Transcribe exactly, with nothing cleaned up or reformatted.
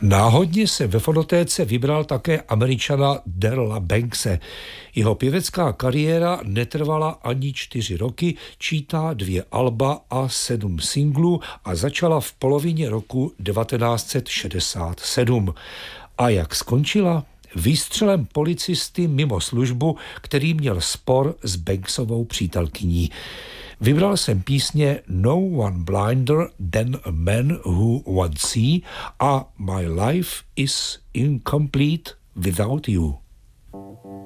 Náhodně se ve fonotéce vybral také Američana Darrella Bankse. Jeho pěvecká kariéra netrvala ani čtyři roky, čítá dvě alba a sedm singlů a začala v polovině roku devatenáct set šedesát sedm. A jak skončila? Výstřelem policisty mimo službu, který měl spor s Banksovou přítelkyní. Vybral jsem písně No One Blinder Than a Man Who Would See a My Life is Incomplete Without You.